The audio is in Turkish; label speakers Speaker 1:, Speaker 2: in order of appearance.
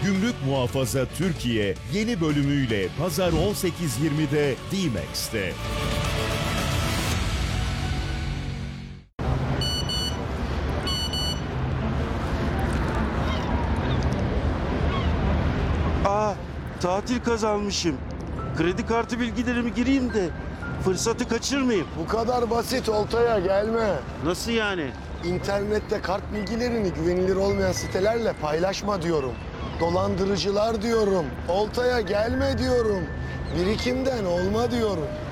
Speaker 1: Gümrük Muhafaza Türkiye yeni bölümüyle Pazar 18.20'de D-Max'te.
Speaker 2: Tatil kazanmışım. Kredi kartı bilgilerimi gireyim de fırsatı kaçırmayayım.
Speaker 3: Bu kadar basit, oltaya gelme.
Speaker 2: Nasıl yani?
Speaker 3: İnternette kart bilgilerini güvenilir olmayan sitelerle paylaşma diyorum. Dolandırıcılar diyorum. Oltaya gelme diyorum. Birikimden olma diyorum.